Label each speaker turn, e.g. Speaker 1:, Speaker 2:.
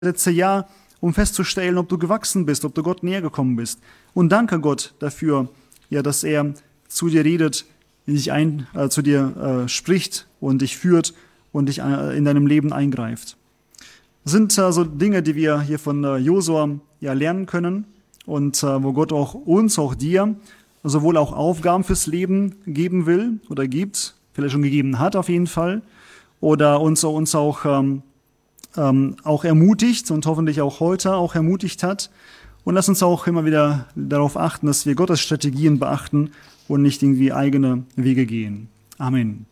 Speaker 1: letzte Jahr, um festzustellen, ob du gewachsen bist, ob du Gott näher gekommen bist. Und danke Gott dafür, ja, dass er zu dir redet, zu dir spricht und dich führt und dich in deinem Leben eingreift. Das sind so Dinge, die wir hier von Josua ja lernen können und wo Gott auch uns, auch dir, sowohl auch Aufgaben fürs Leben geben will oder gibt, vielleicht schon gegeben hat auf jeden Fall, oder uns auch ermutigt und hoffentlich auch heute auch ermutigt hat. Und lass uns auch immer wieder darauf achten, dass wir Gottes Strategien beachten und nicht irgendwie eigene Wege gehen. Amen.